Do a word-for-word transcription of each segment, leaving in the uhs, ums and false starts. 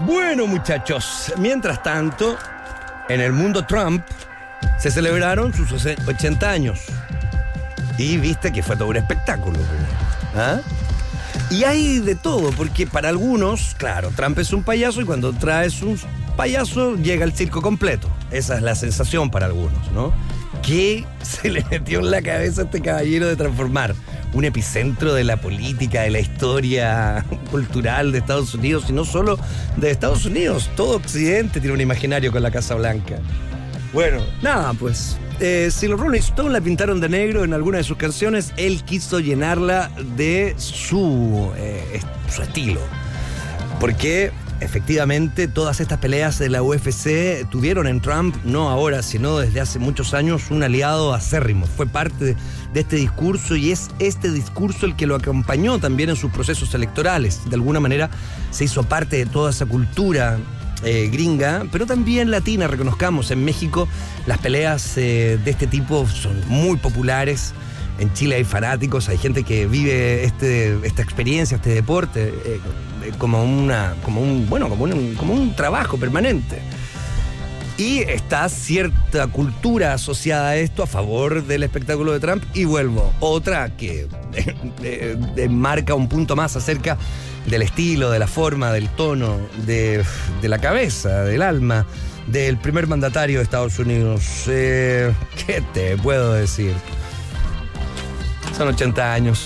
Bueno, muchachos, mientras tanto, en el mundo Trump se celebraron sus ochenta años. Y viste que fue todo un espectáculo. ¿Ah? Y hay de todo, porque para algunos, claro, Trump es un payaso y cuando traes un payaso llega el circo completo. Esa es la sensación para algunos, ¿no? ¿Qué se le metió en la cabeza a este caballero de transformar un epicentro de la política, de la historia cultural de Estados Unidos, y no solo de Estados Unidos? Todo Occidente tiene un imaginario con la Casa Blanca. Bueno, nada, pues, eh, si los Rolling Stones la pintaron de negro en alguna de sus canciones, él quiso llenarla de su, eh, su estilo. Porque efectivamente todas estas peleas de la U F C tuvieron en Trump, no ahora, sino desde hace muchos años, un aliado acérrimo. Fue parte de, de este discurso y es este discurso el que lo acompañó también en sus procesos electorales. De alguna manera se hizo parte de toda esa cultura eh, gringa, pero también latina, reconozcamos. En México las peleas eh, de este tipo son muy populares. En Chile hay fanáticos, hay gente que vive este, esta experiencia, este deporte, eh, como una, como un, bueno, como un, como un trabajo permanente. Y está cierta cultura asociada a esto a favor del espectáculo de Trump. Y vuelvo, otra que eh, eh, eh, marca un punto más acerca del estilo, de la forma, del tono, de, de la cabeza, del alma del primer mandatario de Estados Unidos. Eh, ¿Qué te puedo decir? Son ochenta años.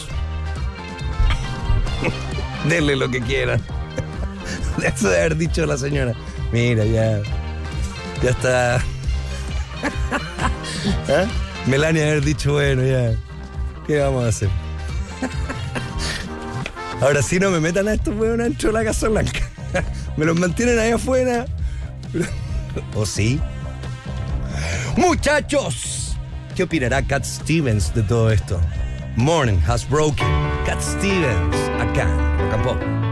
Denle lo que quieran. Eso de haber dicho la señora. Mira, ya. Ya está. ¿Eh? Melania haber dicho, bueno, ya. ¿Qué vamos a hacer? Ahora sí no me metan a estos huevos ancho de la Casa Blanca. Me los mantienen ahí afuera. ¿O sí? Muchachos, ¿qué opinará Cat Stevens de todo esto? Morning has broken. Cat Stevens, acá, Rock and Pop.